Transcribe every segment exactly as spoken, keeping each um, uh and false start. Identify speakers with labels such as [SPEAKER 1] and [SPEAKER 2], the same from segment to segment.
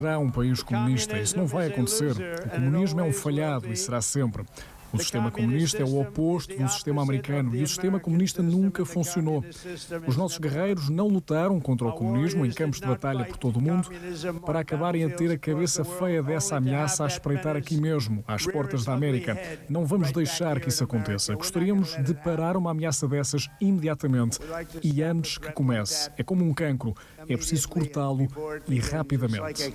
[SPEAKER 1] Será um país comunista. Isso não vai acontecer. O comunismo é um falhado e será sempre. O sistema comunista é o oposto do sistema americano e o sistema comunista nunca funcionou. Os nossos guerreiros não lutaram contra o comunismo em campos de batalha por todo o mundo para acabarem a ter a cabeça feia dessa ameaça a espreitar aqui mesmo, às portas da América. Não vamos deixar que isso aconteça. Gostaríamos de parar uma ameaça dessas imediatamente e antes que comece. É como um cancro. É preciso cortá-lo e rapidamente.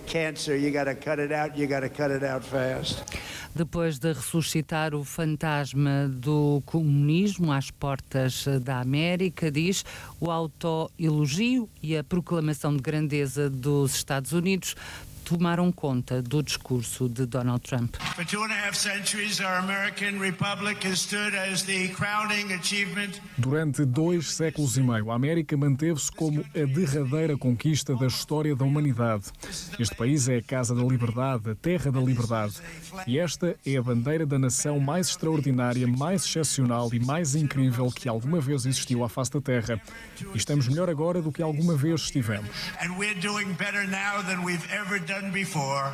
[SPEAKER 2] Depois de ressuscitar o fantasma do comunismo às portas da América, diz, o autoelogio e a proclamação de grandeza dos Estados Unidos tomaram conta do discurso de Donald Trump.
[SPEAKER 3] For two and a half centuries, our American republic has stood as the crowning achievement.
[SPEAKER 1] Durante dois séculos e meio, a América manteve-se como a derradeira conquista da história da humanidade. Este país é a casa da liberdade, a terra da liberdade. E esta é a bandeira da nação mais extraordinária, mais excepcional e mais incrível que alguma vez existiu à face da terra. E estamos melhor agora do que alguma vez estivemos.
[SPEAKER 3] And we're doing better now than we've ever done before.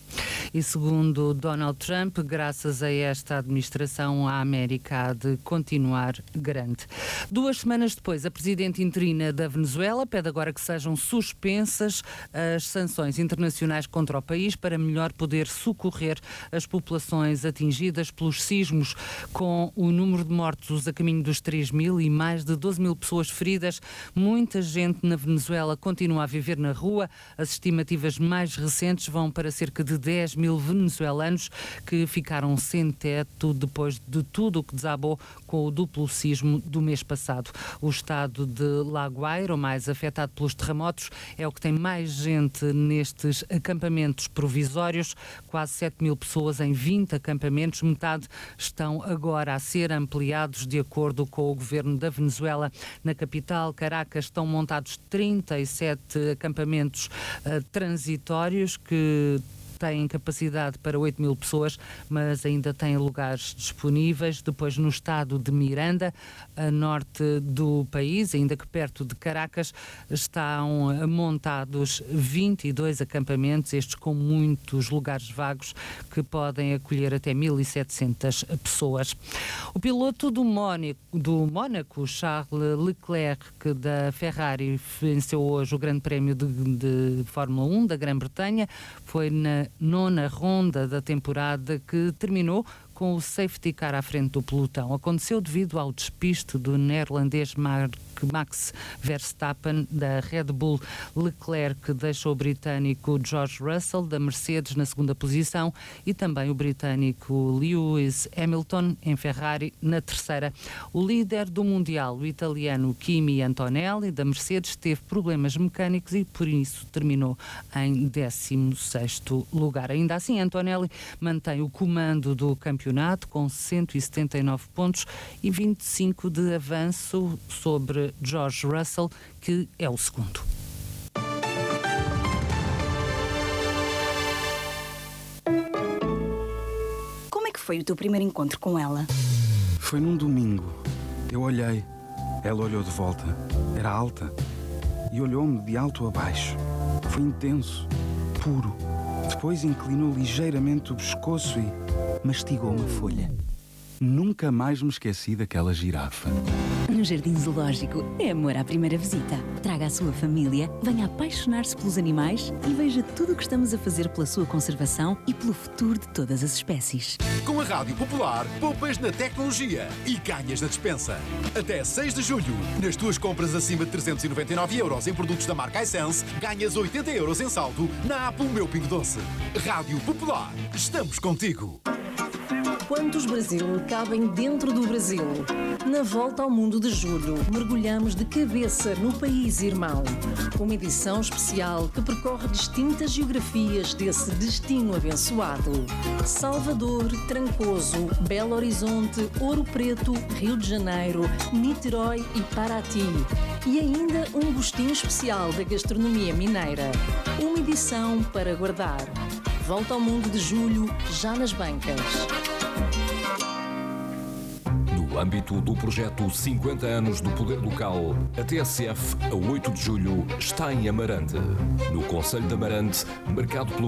[SPEAKER 2] E segundo Donald Trump, graças a esta administração, a América há de continuar grande. Duas semanas depois, a presidente interina da Venezuela pede agora que sejam suspensas as sanções internacionais contra o país para melhor poder socorrer as populações atingidas pelos sismos, com o número de mortos a caminho dos três mil e mais de doze mil pessoas feridas. Muita gente na Venezuela continua a viver na rua. As estimativas mais recentes vão para cerca de dez mil venezuelanos que ficaram sem teto depois de tudo o que desabou com o duplo sismo do mês passado. O estado de La Guaira, o mais afetado pelos terremotos, é o que tem mais gente nestes acampamentos provisórios, quase sete mil pessoas em vinte acampamentos, metade estão agora a ser ampliados de acordo com o governo da Venezuela. Na capital, Caracas, estão montados trinta e sete acampamentos uh, transitórios que têm capacidade para oito mil pessoas, mas ainda têm lugares disponíveis. Depois, no estado de Miranda, a norte do país, ainda que perto de Caracas, estão montados vinte e dois acampamentos, estes com muitos lugares vagos que podem acolher até mil e setecentas pessoas. O piloto do Mónaco, do Mónaco, Charles Leclerc, da Ferrari, venceu hoje o Grande Prémio de, de Fórmula um da Grã-Bretanha. Foi na nona ronda da temporada que terminou com o safety car à frente do pelotão. Aconteceu devido ao despiste do neerlandês Max Verstappen da Red Bull. Leclerc deixou o britânico George Russell da Mercedes na segunda posição e também o britânico Lewis Hamilton em Ferrari na terceira. O líder do Mundial, o italiano Kimi Antonelli da Mercedes, teve problemas mecânicos e por isso terminou em décimo sexto lugar. Ainda assim, Antonelli mantém o comando do campeonato com cento e setenta e nove pontos e vinte e cinco de avanço sobre George Russell, que é o segundo.
[SPEAKER 4] Como é que foi o teu primeiro encontro com ela?
[SPEAKER 5] Foi num domingo. Eu olhei. Ela olhou de volta. Era alta. E olhou-me de alto a baixo. Foi intenso. Puro. Depois inclinou ligeiramente o pescoço e mastigou uma folha. Nunca mais me esqueci daquela girafa.
[SPEAKER 4] No Jardim Zoológico é amor à primeira visita. Traga a sua família, venha apaixonar-se pelos animais e veja tudo o que estamos a fazer pela sua conservação e pelo futuro de todas as espécies.
[SPEAKER 6] Com a Rádio Popular, poupas na tecnologia e ganhas na despensa. Até seis de julho, nas tuas compras acima de trezentos e noventa e nove euros em produtos da marca iSense, ganhas oitenta euros em saldo na app O Meu Pingo Doce. Rádio Popular, estamos contigo.
[SPEAKER 7] Quantos Brasil cabem dentro do Brasil? Na volta ao mundo de julho, mergulhamos de cabeça no país irmão. Uma edição especial que percorre distintas geografias desse destino abençoado. Salvador, Trancoso, Belo Horizonte, Ouro Preto, Rio de Janeiro, Niterói e Paraty. E ainda um gostinho especial da gastronomia mineira. Uma edição para guardar. Volta ao mundo de julho, já nas bancas.
[SPEAKER 8] No âmbito do projeto cinquenta anos do Poder Local, a T S F, a oito de julho, está em Amarante. No concelho de Amarante, marcado pelo